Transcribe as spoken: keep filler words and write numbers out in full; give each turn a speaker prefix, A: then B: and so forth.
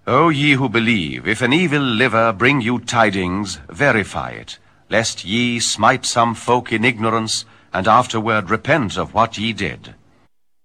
A: O ye who believe, if an evil liver bring you tidings, verify it, lest ye smite some folk in ignorance, and afterward repent of what ye did.